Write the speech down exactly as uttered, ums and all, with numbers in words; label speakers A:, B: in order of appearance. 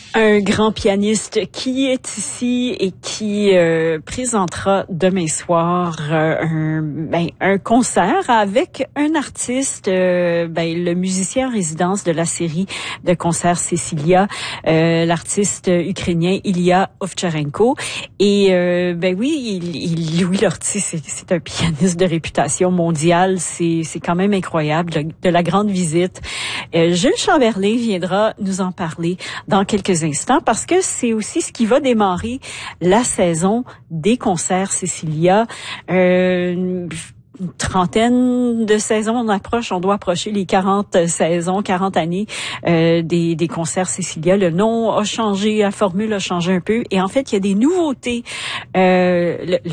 A: Un grand pianiste qui est ici et qui euh, présentera demain soir euh, un, ben, un concert avec un artiste, euh, ben, le musicien en résidence de la série de concerts Cecilia, euh, l'artiste ukrainien Ilya Ovcharenko. Et euh, ben oui, il, il, Louis Lortie, c'est, c'est un pianiste de réputation mondiale. C'est, c'est quand même incroyable, de, de la grande visite. Euh, Jules Chamberlain viendra nous en parler dans quelques instants parce que c'est aussi ce qui va démarrer la saison des concerts Cecilia. Euh, une trentaine de saisons, on approche, on doit approcher les quarante saisons, quarante années euh, des, des concerts Cecilia. Le nom a changé, la formule a changé un peu et en fait, il y a des nouveautés. Euh, le,